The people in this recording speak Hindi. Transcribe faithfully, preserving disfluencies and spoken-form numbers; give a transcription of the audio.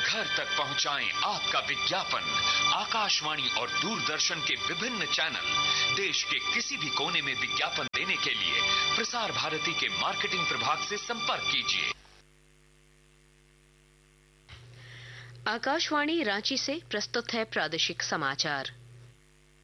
घर तक पहुंचाएं आपका विज्ञापन। आकाशवाणी और दूरदर्शन के विभिन्न चैनल देश के किसी भी कोने में विज्ञापन देने के लिए प्रसार भारती के मार्केटिंग प्रभाग से संपर्क कीजिए। आकाशवाणी रांची से प्रस्तुत है प्रादेशिक समाचार।